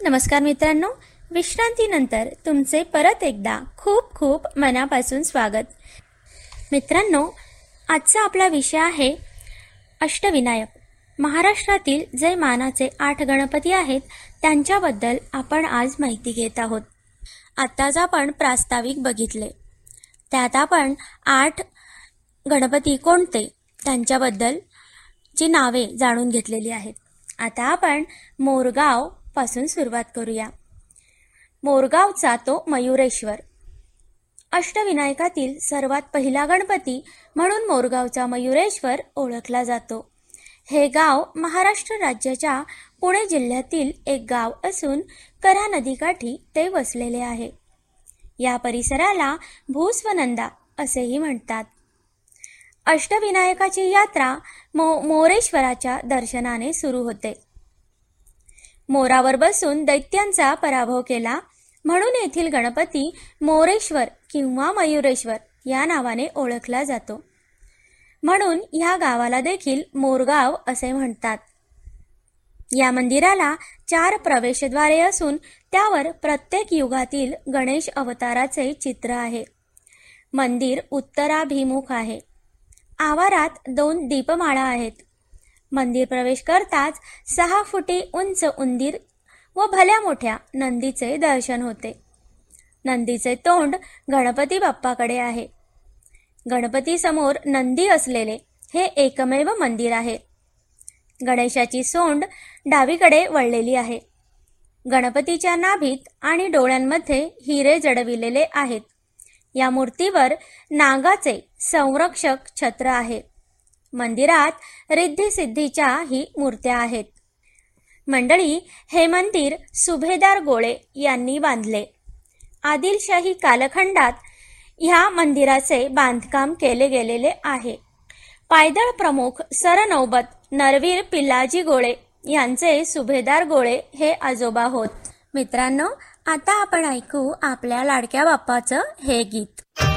नमस्कार मित्रांनो, विश्रांतीनंतर तुमचे परत एकदा खूप खूप मनापासून स्वागत. मित्रांनो, आजचा आपला विषय आहे अष्टविनायक. महाराष्ट्रातील जे मानाचे 8 गणपती आहेत त्यांच्याबद्दल आपण आज माहिती घेत आहोत. आत्ताच आपण प्रास्ताविक बघितले, त्यात आपण 8 गणपती कोणते त्यांच्याबद्दल ची नावे जाणून घेतलेली आहेत. आता आपण मोरगाव पासून सुरुवात करूया. मोरगावचा तो मयुरेश्वर. अष्टविनायकातील सर्वात पहिला गणपती म्हणून मोरगावचा मयुरेश्वर ओळखला जातो. हे गाव महाराष्ट्र राज्याच्या पुणे जिल्ह्यातील एक गाव असून कऱ्हा नदीकाठी ते वसलेले आहे. या परिसराला भूस्वनंदा असेही म्हणतात. अष्टविनायकाची यात्रा मोरेश्वराच्या दर्शनाने सुरू होते. मोरावर बसून दैत्यांचा पराभव केला म्हणून येथील गणपती मोरेश्वर किंवा मयुरेश्वर या नावाने ओळखला जातो. म्हणून या गावाला देखील मोरगाव असे म्हणतात. या मंदिराला 4 प्रवेशद्वारे असून त्यावर प्रत्येक युगातील गणेश अवताराचे चित्र आहे. मंदिर उत्तराभिमुख आहे. आवारात 2 दीपमाळा आहेत. मंदिर प्रवेश करताच 6 फुटी उंच उंदीर व भल्या मोठ्या नंदीचे दर्शन होते. नंदीचे तोंड गणपती बाप्पाकडे आहे. गणपती समोर नंदी असलेले हे एकमेव मंदिर आहे. गणेशाची सोंड डावीकडे वळलेली आहे. गणपतीच्या नाभीत आणि डोळ्यांमध्ये हिरे जडविलेले आहेत. या मूर्तीवर नागाचे संरक्षक छत्र आहे. मंदिरात रिद्धी सिद्धीच्या ही मूर्त्या आहेत. मंडळी, हे मंदिर सुभेदार गोळे यांनी बांधले. आदिलशाही कालखंडात ह्या मंदिराचे बांधकाम केले गेलेले आहे. पायदळ प्रमुख सरनौबत नरवीर पिल्लाजी गोळे यांचे सुभेदार गोळे हे आजोबा होत. मित्रांनो, आता आपण ऐकू आपल्या लाडक्या बाप्पाचं हे गीत.